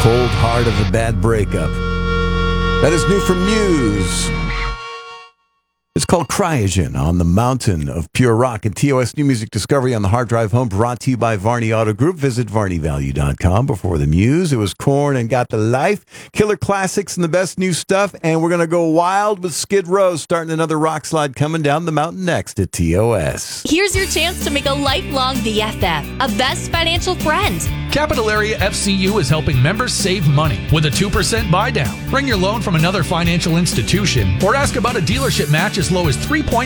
Cold Heart of a Bad Breakup. That is new from Muse. It's called Cryogen on the Mountain of Pure Rock and TOS New Music Discovery on the Hard Drive Home, brought to you by Varney Auto Group. Visit VarneyValue.com. Before the Muse, it was Korn and Got the Life, killer classics and the best new stuff, and we're going to go wild with Skid Row, starting another rock slide coming down the mountain next at TOS. Here's your chance to make a lifelong BFF, a best financial friend. Capital Area FCU is helping members save money with a 2% buy down. Bring your loan from another financial institution or ask about a dealership match as low as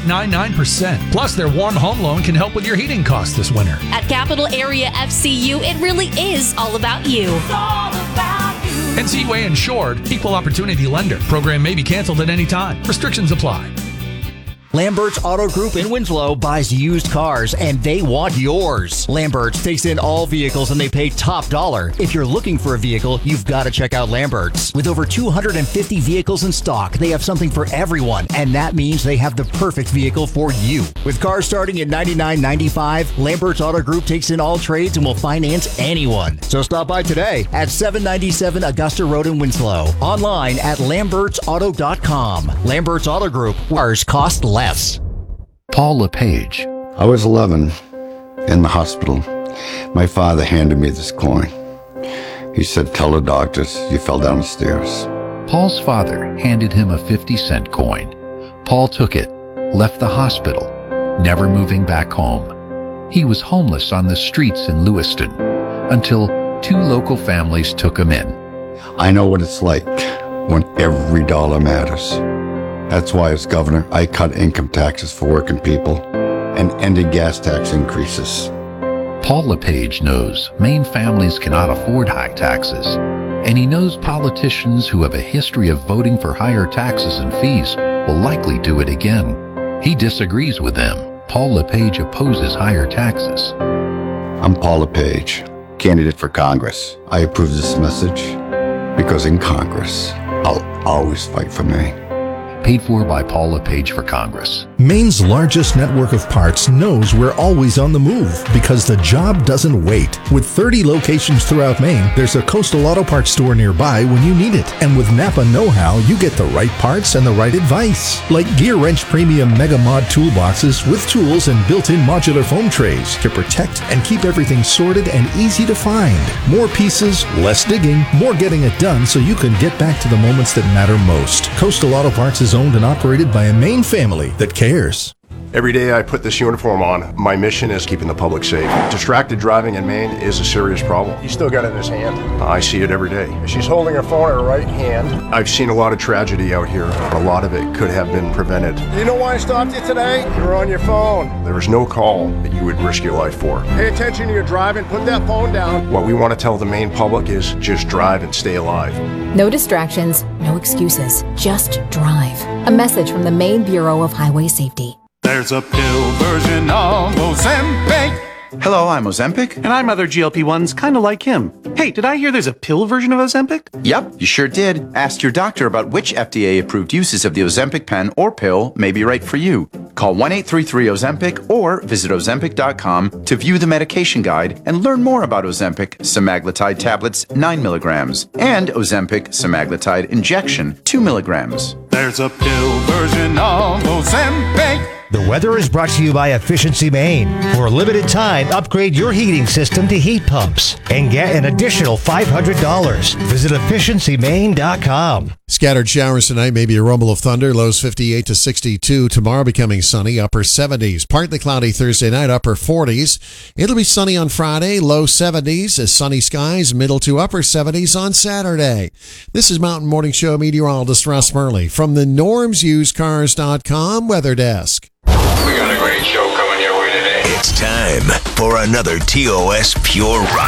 3.99%. Plus, their warm home loan can help with your heating costs this winter. At Capital Area FCU, it really is all about you. It's all about you. NCUA insured, equal opportunity lender. Program may be canceled at any time. Restrictions apply. Lambert's Auto Group in Winslow buys used cars, and they want yours. Lambert's takes in all vehicles, and they pay top dollar. If you're looking for a vehicle, you've got to check out Lambert's. With over 250 vehicles in stock, they have something for everyone, and that means they have the perfect vehicle for you. With cars starting at $99.95, Lambert's Auto Group takes in all trades and will finance anyone. So stop by today at 797 Augusta Road in Winslow. Online at lambertsauto.com. Lambert's Auto Group. Cars cost less. Paul LePage. I was 11 in the hospital. My father handed me this coin. He said, "Tell the doctors you fell down the stairs." Paul's father handed him a 50-cent coin. Paul took it, left the hospital, never moving back home. He was homeless on the streets in Lewiston until two local families took him in. I know what it's like when every dollar matters. That's why, as governor, I cut income taxes for working people and ended gas tax increases. Paul LePage knows Maine families cannot afford high taxes, and he knows politicians who have a history of voting for higher taxes and fees will likely do it again. He disagrees with them. Paul LePage opposes higher taxes. I'm Paul LePage, candidate for Congress. I approve this message because in Congress, I'll always fight for Maine. Paid for by Paul LePage for Congress. Maine's largest network of parts knows we're always on the move because the job doesn't wait. With 30 locations throughout Maine, there's a Coastal Auto Parts store nearby when you need it. And with Napa Know-How, you get the right parts and the right advice. Like Gear Wrench Premium Mega Mod toolboxes with tools and built-in modular foam trays to protect and keep everything sorted and easy to find. More pieces, less digging, more getting it done so you can get back to the moments that matter most. Coastal Auto Parts is owned and operated by a Maine family that cares. Every day I put this uniform on, my mission is keeping the public safe. Distracted driving in Maine is a serious problem. He's still got it in his hand. I see it every day. She's holding her phone in her right hand. I've seen a lot of tragedy out here. A lot of it could have been prevented. You know why I stopped you today? You were on your phone. There was no call that you would risk your life for. Pay attention to your driving. Put that phone down. What we want to tell the Maine public is just drive and stay alive. No distractions, no excuses. Just drive. A message from the Maine Bureau of Highway Safety. There's a pill version of Ozempic. Hello, I'm Ozempic. And I'm other GLP-1s, kind of like him. Hey, did I hear there's a pill version of Ozempic? Yep, you sure did. Ask your doctor about which FDA-approved uses of the Ozempic pen or pill may be right for you. Call 1-833-OZEMPIC or visit Ozempic.com to view the medication guide and learn more about Ozempic semaglutide tablets 9 milligrams and Ozempic semaglutide injection 2 milligrams. There's a pill version of Ozempic. The weather is brought to you by Efficiency Maine. For a limited time, upgrade your heating system to heat pumps and get an additional $500. Visit efficiencymaine.com. Scattered showers tonight, maybe a rumble of thunder. Lows 58 to 62. Tomorrow becoming sunny, upper 70s. Partly cloudy Thursday night, upper 40s. It'll be sunny on Friday, low 70s. Sunny skies, middle to upper 70s on Saturday. This is Mountain Morning Show meteorologist Russ Murley from the NormsUseCars.com Weather Desk. We got a great show coming your way today. It's time for another TOS Pure Rock